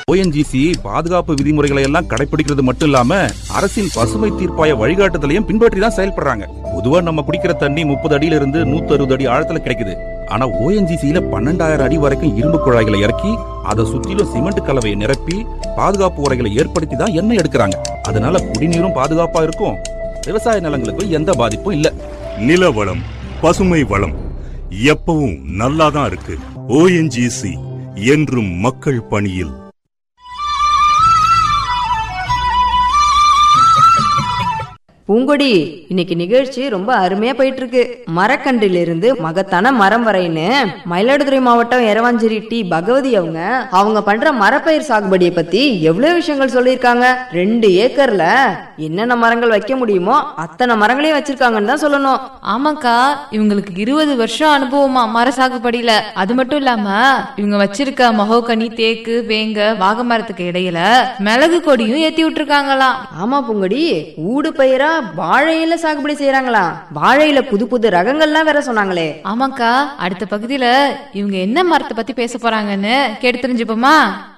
ONGC பாதுகாப்பு விதிமுறைகளை எல்லாம் கடைபிடிக்கிறது மட்டும் இல்லாம அரசின் பசுமை தீர்ப்பாய வழிகாட்டுதலையும் பின்பற்றி தான் செயல்படுறாங்க. பொதுவா நம்ம குடிக்கிற தண்ணி 30 அடியில இருந்து 160 அடி ஆழத்துல கிடைக்குது. ஆனா ONGCல 12,000 அடி வரைக்கும் இரும்பு குழாய்களை இறக்கி அதை சுற்றிலும் சிமெண்ட் கலவையை நிரப்பி பாதுகாப்பு உரைகளை ஏற்படுத்தி தான் எண்ணெய் எடுக்கிறாங்க. அதனால குடிநீரும் பாதுகாப்பா இருக்கும், விவசாய நிலங்களுக்கும் எந்த பாதிப்பும் இல்ல. நில வளம், பசுமை வளம் எப்பவும் நல்லாதான் இருக்கு. ONGC என்றும் மக்கள் பணியில். பூங்கொடி, இன்னைக்கு நிகழ்ச்சி ரொம்ப அருமையா போயிட்டு இருக்கு. மரக்கன்றிலிருந்து மகத்தான மரம் வரைன்னு மயிலாடுதுறை மாவட்டம் எரவாஞ்சேரி டி பகவதி அவங்க பண்ற மரப்பயிர் சாகுபடியை பத்தி எவ்வளவு விஷயங்கள் சொல்லியிருக்காங்க. 2 ஏக்கர்ல என்னென்ன மரங்கள் வைக்க முடியுமோ அத்தனை மரங்களையும் வச்சிருக்காங்கன்னு தான் சொல்லணும். ஆமாக்கா, இவங்களுக்கு 20 வருஷம் அனுபவமா மர சாகுபடியில. அது மட்டும் இல்லாம இவங்க வச்சிருக்க மகோகனி, தேக்கு, வேங்க, வாகை மரத்துக்கு இடையில மிளகு கொடியும் ஏத்தி விட்டுருக்காங்களாம். ஆமா பூங்கொடி, ஊடு பயிரா வாழையில சாகுபடி செய்யறாங்களா? வாழையில புது புது ரகங்கள்லாம் வேற சொன்னாங்களே. ஆமாக்கா, அடுத்த பகுதியில இவங்க என்ன மரத்தை பத்தி பேச போறாங்கன்னு கேட்டு தெரிஞ்சுப்போமா?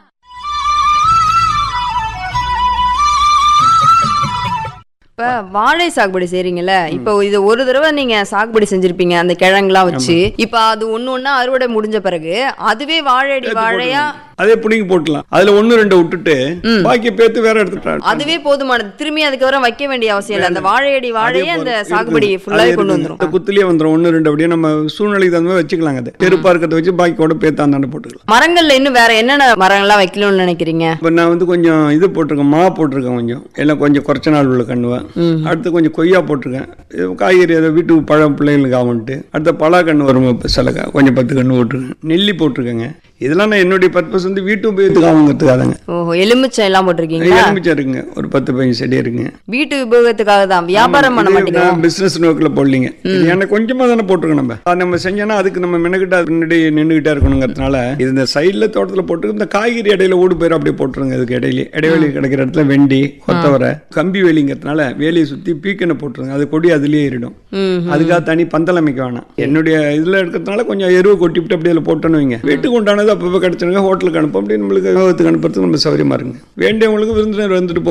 இப்ப வாழை சாகுபடி செய்றீங்கல்ல, இப்ப இது ஒரு தடவை நீங்க சாகுபடி செஞ்சிருப்பீங்க அந்த கிழங்குலாம் வச்சு. இப்ப அது ஒண்ணு அறுவடை முடிஞ்ச பிறகு அதுவே வாழையடி வாழையா அதே புடிங்கி போட்டுலாம். அதுல 1-2 விட்டுட்டு பாக்கி பேத்து வேற எடுத்துட்டாங்க. அதுவே போதுமானது. திரும்பி அதுக்கப்புறம் வைக்க வேண்டிய அவசியம் இல்லை. அந்த வாழையடி வாழையே அந்த சாகுபடி ஃபுல்லாவே கொண்டு வந்துரும். குத்துலயே வந்துரும். 1-2 அப்படியே நம்ம சூழ்நிலைக்கு தகுந்த மாதிரி வச்சுக்கலாங்க. அது தெருப்பா இருக்கிறத வச்சு பாக்கி கூட பேத்தாண்டான போட்டுக்கலாம். மரங்கள்ல இன்னும் வேற என்னென்ன மரங்கள்லாம் வைக்கணும்னு நினைக்கிறீங்க? இப்ப நான் கொஞ்சம் இது போட்டிருக்கேன், மா போட்டிருக்கேன். கொஞ்சம் எல்லாம் கொஞ்சம் குறைச்ச நாள் உள்ள கண்ணுவேன். அடுத்து கொஞ்சம் கொய்யா போட்டிருக்கேன். காய்கறி அதை வீட்டுக்கு பழம் பிள்ளைங்களுக்கு ஆகும்ட்டு. அடுத்த பலா கண்ணு வரும், சில கொஞ்சம் 10 கண்ணு போட்டிருக்கேன். நெல்லி போட்டிருக்கேங்க. இதெல்லாம் நான் என்னுடைய பர்பஸ் வீட்டு உபயோகத்துக்கு ஆகுங்கிறதுக்காக. ஓஹோ, எலுமிச்சை எல்லாம் போட்டிருக்கீங்க? எலுமிச்சை இருக்குங்க, ஒரு 10-15 செடி இருக்குங்க. வீட்டு உபயோகத்துக்காக தான், வியாபாரம் பண்ண மாட்டீங்க? பிசினஸ் நோக்கில் போடலீங்க. ஏன்னா கொஞ்சமா தானே போட்டிருக்கோம். நம்ம செஞ்சோன்னா அதுக்கு நம்ம மெனக்கிட்ட முன்னாடி நின்றுகிட்டே இருக்கணுங்கிறதுனால இது இந்த சைட்ல தோட்டத்தில் போட்டு இந்த காய்கறி இடையில ஓடு போயிடும் அப்படியே போட்டுருங்க. அதுக்கு இடைவெளி கிடைக்கிற இடத்துல வெண்டி, கொத்தவரை, கம்பி வேலிங்கிறதுனால வேலியை சுத்தி பீக்கனை போட்டுருங்க. அது கொடி அதுலயே ஏறிடும். அதுக்காக தனி பந்தல் அமைக்க வேணாம். என்னுடைய இதுல இருக்கிறதுனால கொஞ்சம் எருவை கொட்டிவிட்டு அப்படியே போட்டோன்னு வைங்க. வீட்டுக்கு உண்டானது அப்பப்போ கிடைச்சிருங்க. ஹோட்டலுக்கு அனுப்ப அப்படி நம்மளுக்கு விவாதத்துக்கு அனுப்புறதுக்கு நம்ம சௌகரியமா இருக்குங்க. வேண்டியவங்களுக்கு விருந்தினர் வந்துட்டு